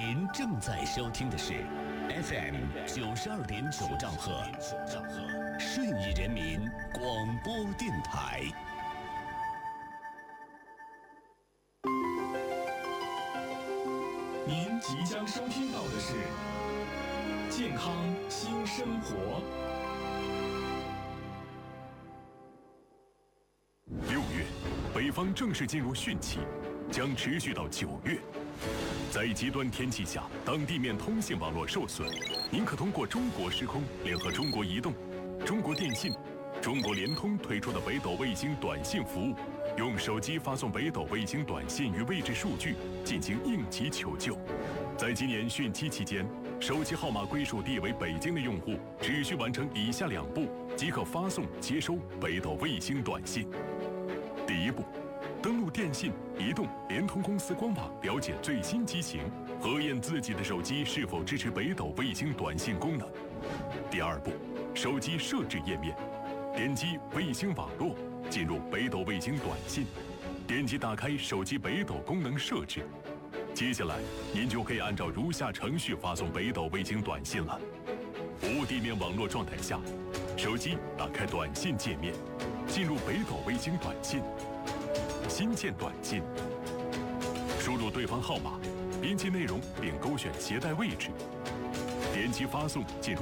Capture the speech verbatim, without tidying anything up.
您正在收听的是 F M 九十二点九兆赫，顺义人民广播电台。 您即将收听到的是健康新生活。 六月，北方正式进入汛期，将持续到九月。在极端天气下，当地面通信网络受损，您可通过中国时空联合中国移动、中国电信、中国联通推出的北斗卫星短信服务，用手机发送北斗卫星短信与位置数据进行应急求救。在今年汛期期间，手机号码归属地为北京的用户只需完成以下两步即可发送接收北斗卫星短信。第一步，登录电信、移动、联通公司官网了解最新机型，核验自己的手机是否支持北斗卫星短信功能。第二步，手机设置页面，点击卫星网络，进入北斗卫星短信，点击打开手机北斗功能设置。接下来，您就可以按照如下程序发送北斗卫星短信了。无地面网络状态下，手机打开短信界面，进入北斗卫星短信，新建短信，输入对方号码，编辑内容并勾选携带位置，点击发送进入